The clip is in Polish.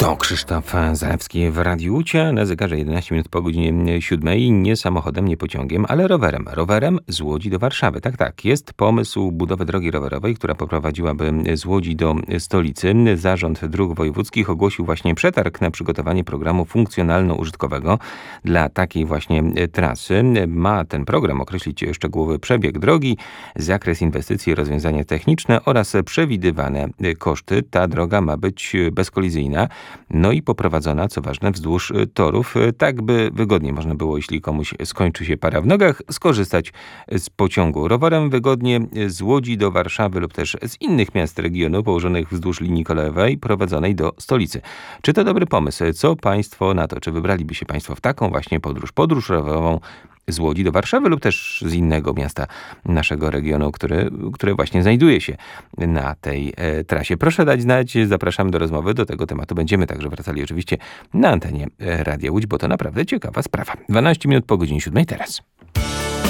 To Krzysztof Zalewski w Radiu Łódź, na zegarze 11 minut po godzinie 7. Nie samochodem, nie pociągiem, ale rowerem. Rowerem z Łodzi do Warszawy. Tak. Jest pomysł budowy drogi rowerowej, która poprowadziłaby z Łodzi do stolicy. Zarząd Dróg Wojewódzkich ogłosił właśnie przetarg na przygotowanie programu funkcjonalno-użytkowego dla takiej właśnie trasy. Ma ten program określić szczegółowy przebieg drogi, zakres inwestycji, rozwiązania techniczne oraz przewidywane koszty. Ta droga ma być bezkolizyjna. No i poprowadzona, co ważne, wzdłuż torów, tak by wygodnie można było, jeśli komuś skończy się para w nogach, skorzystać z pociągu rowerem wygodnie z Łodzi do Warszawy lub też z innych miast regionu położonych wzdłuż linii kolejowej prowadzonej do stolicy. Czy to dobry pomysł? Co Państwo na to? Czy wybraliby się Państwo w taką właśnie podróż rowerową z Łodzi do Warszawy lub też z innego miasta naszego regionu, które właśnie znajduje się na tej trasie? Proszę dać znać, zapraszam do rozmowy. Do tego tematu będziemy także wracali oczywiście na antenie Radia Łódź, bo to naprawdę ciekawa sprawa. 12 minut po godzinie 7 teraz.